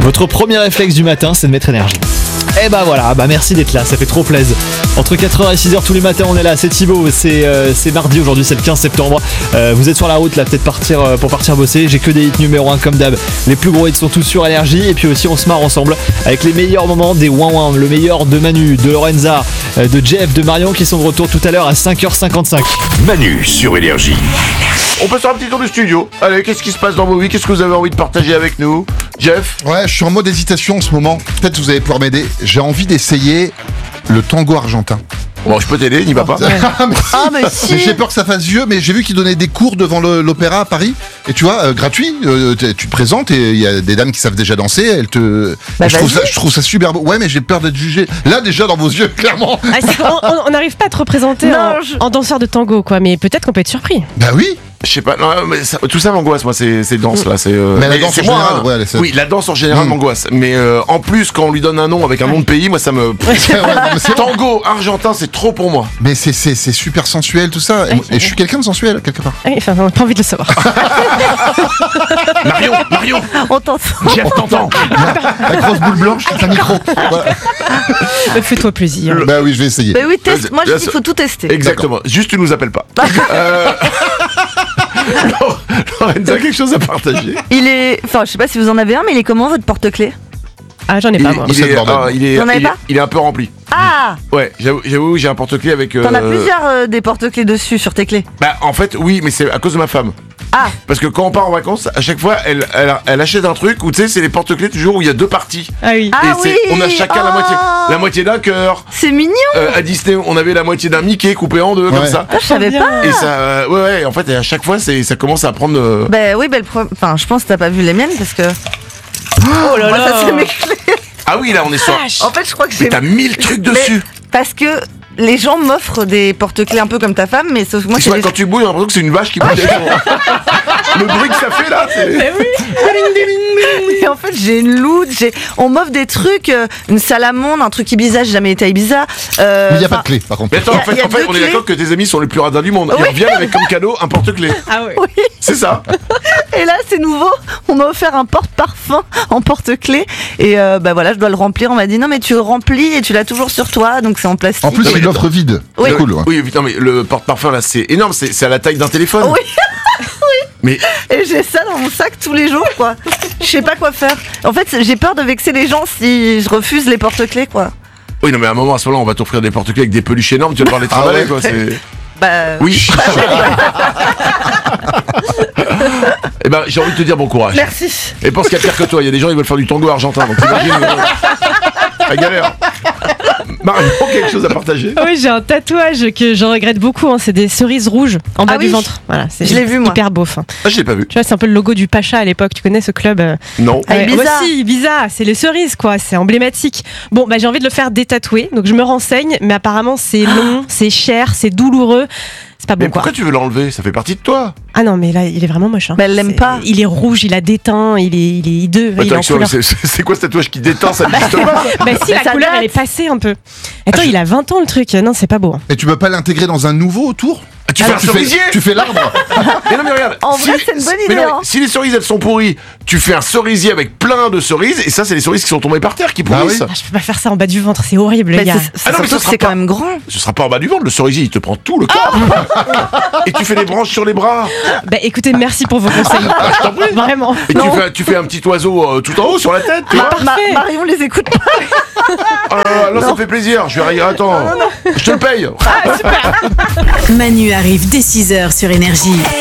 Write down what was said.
Votre premier réflexe du matin, c'est de mettre énergie. Et bah voilà, merci d'être là, ça fait trop plaisir. Entre 4h et 6h tous les matins, on est là, c'est Thibaut, c'est mardi aujourd'hui, c'est le 15 septembre. Vous êtes sur la route là, peut-être pour partir bosser. J'ai que des hits numéro 1 comme d'hab. Les plus gros hits sont tous sur énergie. Et puis aussi, on se marre ensemble avec les meilleurs moments des ouin-ouin. Le meilleur de Manu, de Lorenza, de Jeff, de Marion qui sont de retour tout à l'heure à 5h55. Manu sur énergie. On peut faire un petit tour du studio. Allez, qu'est-ce qui se passe dans vos vies? Qu'est-ce que vous avez envie de partager avec nous? Jeff? Ouais, je suis en mode hésitation en ce moment. Peut-être que vous allez pouvoir m'aider. J'ai envie d'essayer le tango argentin. Bon, je peux t'aider, n'y va pas. Mais j'ai peur que ça fasse vieux, mais j'ai vu qu'ils donnaient des cours devant l'opéra à Paris. Et tu vois, gratuit, tu te présentes et il y a des dames qui savent déjà danser. Je trouve ça super beau. Ouais, mais j'ai peur d'être jugé. Là, déjà, dans vos yeux, clairement. On n'arrive pas à te représenter en danseur de tango, quoi. Mais peut-être qu'on peut être surpris. Bah oui. Je sais pas, non, mais tout ça m'angoisse, moi, ces danses là. Mais la danse en général, ouais, oui, la danse en général m'angoisse. Mais en plus, quand on lui donne un nom avec un nom de pays, moi ça me. Tango argentin, c'est trop pour moi. Mais c'est super sensuel, tout ça. Et je suis quelqu'un de sensuel, quelque part. Enfin, on n'a pas envie de le savoir. Marion On t'entend. Jeff t'entend. La grosse boule blanche, c'est un micro. Voilà. Fais-toi plaisir. Bah oui, je vais essayer. Bah oui, teste. Moi je dis qu'il faut tout tester. Exactement. D'accord. Juste tu nous appelles pas. Lorenza, quelque chose à partager? Enfin, je sais pas si vous en avez un, mais il est comment votre porte-clés? Ah, j'en ai pas, moi. Il est un peu rempli. Ah! Ouais, j'avoue, j'ai un porte-clés avec. T'en as plusieurs des porte-clés dessus sur tes clés? Bah, en fait, oui, mais c'est à cause de ma femme. Ah! Parce que quand on part en vacances, à chaque fois, elle achète un truc où tu sais, c'est les porte-clés toujours où il y a deux parties. Ah oui. Et on a chacun la moitié d'un cœur. C'est mignon! À Disney, on avait la moitié d'un Mickey coupé en deux, comme ça. Ah, je savais pas! Et ça, ouais, en fait, à chaque fois, ça commence à prendre. Bah oui, enfin, je pense que t'as pas vu les miennes parce que. Oh là là! Ça, c'est mes clés! Ah oui, là, on est sur. En fait, je crois que Mais t'as 1000 trucs dessus! Parce que. Les gens m'offrent des porte-clés un peu comme ta femme, mais sauf que moi c'est quand tu bouilles, j'ai l'impression que c'est une vache qui bouge. Le bruit que ça fait là, c'est. Mais oui. Et en fait, j'ai une loot, on m'offre des trucs, une salamandre, un truc Ibiza, j'ai jamais été à Ibiza. Mais il n'y a pas de clé, par contre. Mais attends, en fait, on est d'accord que tes amis sont les plus radins du monde. Ils reviennent avec comme cadeau un porte-clés. Ah oui. C'est ça. Et là, c'est nouveau. On m'a offert un porte-parfum en porte-clés. Et bah voilà, je dois le remplir. On m'a dit non, mais tu le remplis et tu l'as toujours sur toi, donc c'est en plastique. En plus, c'est une offre vide. Oui. C'est cool. Ouais. Oui, putain, mais le porte-parfum là, c'est énorme. C'est à la taille d'un téléphone. Oui. Mais et j'ai ça dans mon sac tous les jours, quoi. Je sais pas quoi faire. En fait, j'ai peur de vexer les gens si je refuse les porte-clés, quoi. Oui, non, mais à un moment, à ce moment-là, on va t'offrir des porte-clés avec des peluches énormes. Tu vas devoir les travailler, quoi. Bah. Oui. Eh ben, j'ai envie de te dire bon courage. Merci. Et pense qu'il y a pire que toi. Il y a des gens qui veulent faire du tango argentin. Donc t'imagines la galère. Marion, quelque chose à partager? Oui, j'ai un tatouage que je regrette beaucoup. C'est des cerises rouges en bas du ventre. Voilà, je l'ai vu, moi. Hyper beau. Ah, je l'ai pas vu. Tu vois, c'est un peu le logo du Pacha à l'époque. Tu connais ce club? Non. Ibiza. Si, Ibiza, c'est les cerises, quoi. C'est emblématique. Bon, j'ai envie de le faire détatouer. Donc je me renseigne, mais apparemment c'est long, c'est cher, c'est douloureux. C'est pas bon, mais pourquoi tu veux l'enlever? Ça fait partie de toi. Ah non, mais là, il est vraiment moche. Mais elle l'aime pas. Il est rouge, il a déteint, il est hideux. Attends, c'est quoi ce tatouage qui déteint? Ça n'existe pas. Si, la couleur, elle est passée un peu. Attends, il a 20 ans le truc. Non, c'est pas beau. Et tu peux pas l'intégrer dans un nouveau autour? Tu fais un cerisier. Tu fais l'arbre. Mais non, mais regarde. En vrai, c'est une bonne idée. Non, si les cerises elles sont pourries, tu fais un cerisier avec plein de cerises. Et ça, c'est les cerises qui sont tombées par terre qui pourrissent. Je peux pas faire ça en bas du ventre, c'est horrible, les gars. C'est quand même grand. Ce sera pas en bas du ventre. Le cerisier, il te prend tout le corps. Et tu fais des branches sur les bras. Écoutez, merci pour vos conseils. Je t'en prie. Vraiment. Et tu fais un petit oiseau tout en haut sur la tête. Tu vois. Marion les écoute pas. Là, ça me fait plaisir. Je vais rire. Attends. Je te le paye. Ah, super. Manu arrive dès 6h sur Énergie.